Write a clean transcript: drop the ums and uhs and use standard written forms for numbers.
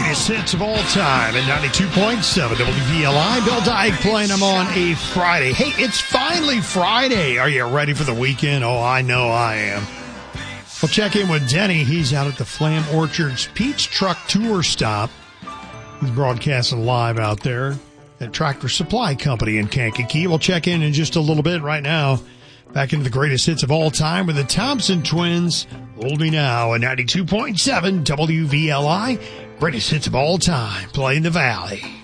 greatest hits of all time at 92.7 WVLI. Bill Dyke playing them on a Friday. Hey, it's finally Friday. Are you ready for the weekend? Oh, I know I am. We'll check in with Denny. He's out at the Flam Orchards Peach Truck Tour Stop. He's broadcasting live out there at Tractor Supply Company in Kankakee. We'll check in just a little bit right now. Back into the greatest hits of all time with the Thompson Twins. Hold Me Now at 92.7 WVLI. Greatest hits of all time. Play in the Valley.